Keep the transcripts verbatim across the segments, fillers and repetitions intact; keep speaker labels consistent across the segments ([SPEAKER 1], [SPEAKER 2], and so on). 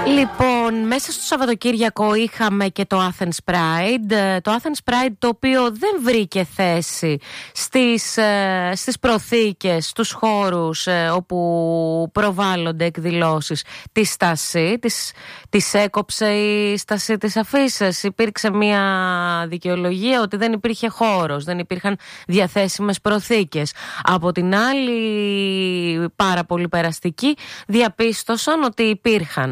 [SPEAKER 1] Λοιπόν, μέσα στο Σαββατοκύριακο είχαμε και το Athens Pride. Το Athens Pride, το οποίο δεν βρήκε θέση στις, στις προθήκες, στους χώρους όπου προβάλλονται εκδηλώσεις της Στασί. Της, της έκοψε η Στασί τις αφίσες. Υπήρξε μια δικαιολογία ότι δεν υπήρχε χώρος, δεν υπήρχαν διαθέσιμες προθήκες. Από την άλλη, πάρα πολύ περαστικοί διαπίστωσαν ότι υπήρχαν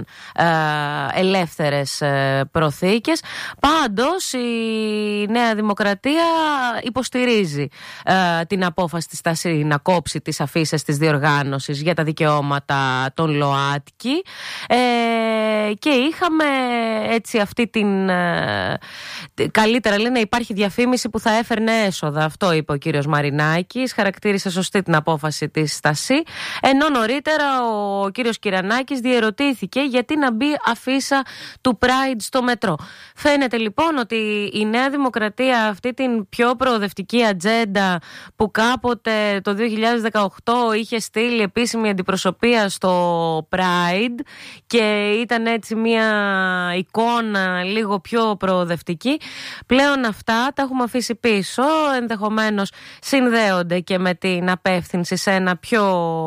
[SPEAKER 1] ελεύθερες προθήκες. Πάντως η Νέα Δημοκρατία υποστηρίζει ε, την απόφαση της Στασί να κόψει τις αφίσες της διοργάνωσης για τα δικαιώματα των ΛΟΑΤΚΙ, ε, και είχαμε έτσι αυτή την ε, καλύτερα λέει να υπάρχει διαφήμιση που θα έφερνε έσοδα. Αυτό είπε ο κύριος Μαρινάκης, χαρακτήρισε σωστή την απόφαση της Στασί, ενώ νωρίτερα ο κύριος Κυρανάκης διερωτήθηκε γιατί να μπει αφίσα του Pride στο μετρό. Φαίνεται λοιπόν ότι η Νέα Δημοκρατία αυτή την πιο προοδευτική ατζέντα που κάποτε το δύο χιλιάδες δεκαοκτώ είχε στείλει επίσημη αντιπροσωπεία στο Pride και ήταν έτσι μια εικόνα λίγο πιο προοδευτική, πλέον αυτά τα έχουμε αφήσει πίσω. Ενδεχομένως συνδέονται και με την απεύθυνση σε ένα πιο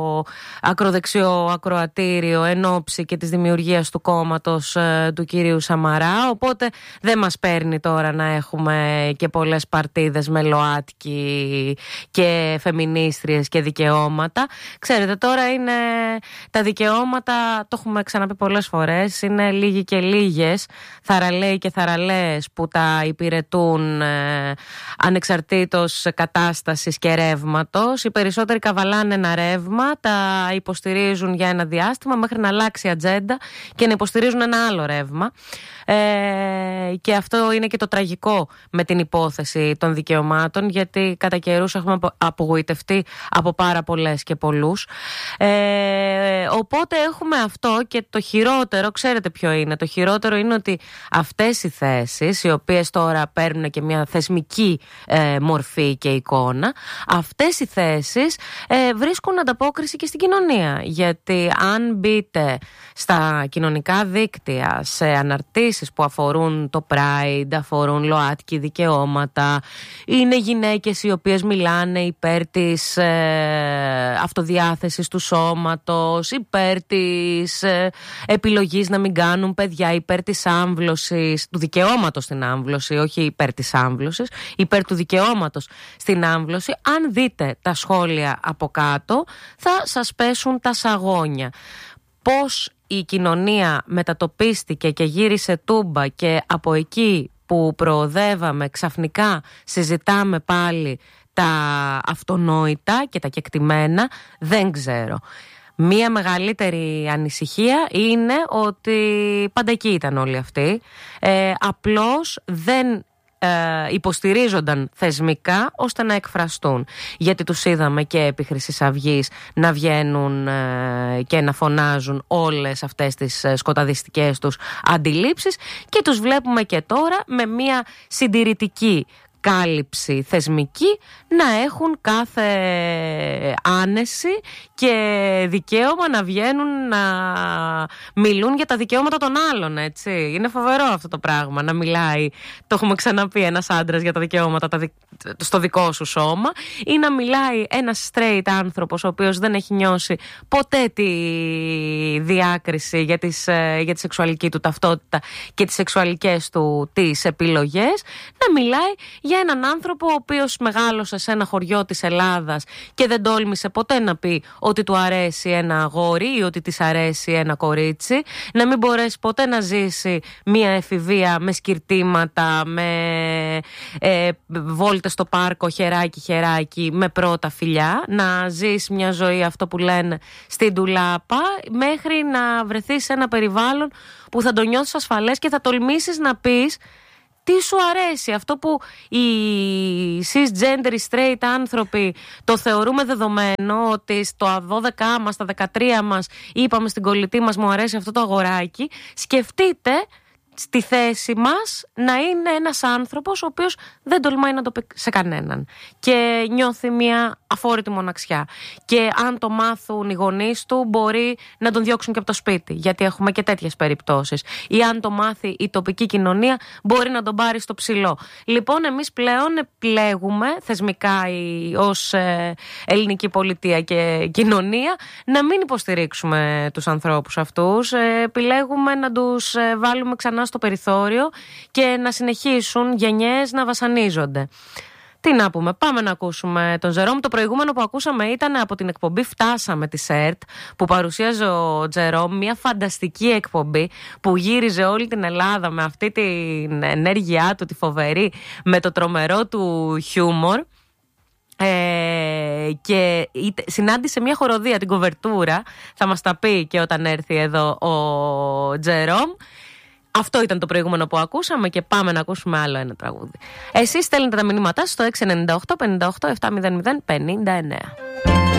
[SPEAKER 1] ακροδεξιό ακροατήριο εν ώψη και της δημιουργίας του κόμματος ε, του κυρίου Σαμαρά, οπότε δεν μας παίρνει τώρα να έχουμε και πολλές παρτίδες με ΛΟΑΤΚΙ και φεμινίστριες και δικαιώματα. Ξέρετε, τώρα είναι τα δικαιώματα, το έχουμε ξαναπεί πολλές φορές, είναι λίγοι και λίγες, θαραλέοι και θαραλέες που τα υπηρετούν ε, ανεξαρτήτως κατάστασης και ρεύματος. Οι περισσότεροι καβαλάνε ένα ρεύμα, τα υποστηρίζουν για ένα διάστημα μέχρι να αλλάξει η ατζέντα και να υποστηρίζουν ένα άλλο ρεύμα. Ε, και αυτό είναι και το τραγικό με την υπόθεση των δικαιωμάτων, γιατί κατά καιρούς έχουμε απογοητευτεί από πάρα πολλές και πολλούς. Ε, οπότε έχουμε αυτό, και το χειρότερο, ξέρετε ποιο είναι? Το χειρότερο είναι ότι αυτές οι θέσεις, οι οποίες τώρα παίρνουν και μια θεσμική ε, μορφή και εικόνα, αυτές οι θέσεις ε, βρίσκουν ανταπόκριση και στην κοινωνία. Γιατί αν μπείτε στα κοινωνικά δίκτυα, σε αναρτήσεις που αφορούν το Pride, αφορούν ΛΟΑΤΚΙ δικαιώματα, είναι γυναίκες οι οποίες μιλάνε υπέρ της ε, αυτοδιάθεσης του σώματος, υπέρ της ε, επιλογής να μην κάνουν παιδιά, υπέρ της άμβλωσης, του δικαιώματος στην άμβλωση, όχι υπέρ της άμβλωσης, υπέρ του δικαιώματος στην άμβλωση. Αν δείτε τα σχόλια από κάτω, θα σας πέσουν τα σαγόνια. Πώς η κοινωνία μετατοπίστηκε και γύρισε τούμπα, και από εκεί που προοδεύαμε ξαφνικά συζητάμε πάλι τα αυτονόητα και τα κεκτημένα, δεν ξέρω. Μία μεγαλύτερη ανησυχία είναι ότι πάντα εκεί ήταν όλοι αυτοί, ε, απλώς δεν Ε, υποστηρίζονταν θεσμικά ώστε να εκφραστούν, γιατί τους είδαμε και επί Χρυσής Αυγής να βγαίνουν ε, και να φωνάζουν όλες αυτές τις ε, σκοταδιστικές τους αντιλήψεις, και τους βλέπουμε και τώρα με μια συντηρητική κάλυψη θεσμική να έχουν κάθε άνεση και δικαίωμα να βγαίνουν να μιλούν για τα δικαιώματα των άλλων, έτσι. Είναι φοβερό αυτό το πράγμα, να μιλάει, το έχουμε ξαναπεί, ένας άντρας για τα δικαιώματα τα δι... στο δικό σου σώμα, ή να μιλάει ένας straight άνθρωπος ο οποίος δεν έχει νιώσει ποτέ τη διάκριση για, τις, για τη σεξουαλική του ταυτότητα και τις σεξουαλικές του τις επιλογές, να μιλάει για έναν άνθρωπο ο οποίος μεγάλωσε σε ένα χωριό της Ελλάδας και δεν τόλμησε ποτέ να πει ότι του αρέσει ένα αγόρι ή ότι της αρέσει ένα κορίτσι, να μην μπορέσει ποτέ να ζήσει μια εφηβεία με σκυρτήματα, με ε, βόλτες στο πάρκο χεράκι χεράκι, με πρώτα φιλιά, να ζεις μια ζωή, αυτό που λένε, στην ντουλάπα, μέχρι να βρεθείς σε ένα περιβάλλον που θα το νιώθεις ασφαλές και θα τολμήσεις να πεις τι σου αρέσει. Αυτό που οι cisgender, οι straight άνθρωποι το θεωρούμε δεδομένο, ότι στο δώδεκα μας, στα δεκατρία μας είπαμε στην κολλητή μας μου αρέσει αυτό το αγοράκι. Σκεφτείτε στη θέση μας να είναι ένας άνθρωπος ο οποίος δεν τολμάει να το πει σε κανέναν και νιώθει μια αφόρητη μοναξιά. Και αν το μάθουν οι γονείς του, μπορεί να τον διώξουν και από το σπίτι, γιατί έχουμε και τέτοιες περιπτώσεις. Ή αν το μάθει η τοπική κοινωνία, μπορεί να τον πάρει στο ψηλό. Λοιπόν, εμείς πλέον επιλέγουμε θεσμικά ως ε, ελληνική πολιτεία και κοινωνία να μην υποστηρίξουμε τους ανθρώπους αυτούς. Ε, επιλέγουμε να τους ε, βάλουμε ξανά στο περιθώριο και να συνεχίσουν γενιές να βασανίζονται. Τι να πούμε, πάμε να ακούσουμε τον Τζερόμ. Το προηγούμενο που ακούσαμε ήταν από την εκπομπή Φτάσαμε της ΕΡΤ, που παρουσίαζε ο Τζερόμ, μια φανταστική εκπομπή που γύριζε όλη την Ελλάδα με αυτή την ενέργειά του, τη φοβερή, με το τρομερό του χιούμορ. Ε, και συνάντησε μια χοροδία, την Κοβερτούρα. Θα μας τα πει και όταν έρθει εδώ ο Τζερόμ. Αυτό ήταν το προηγούμενο που ακούσαμε και πάμε να ακούσουμε άλλο ένα τραγούδι. Εσείς στέλνετε τα μηνύματά στο έξι εννιά οκτώ πέντε οκτώ επτά μηδέν μηδέν πέντε εννέα.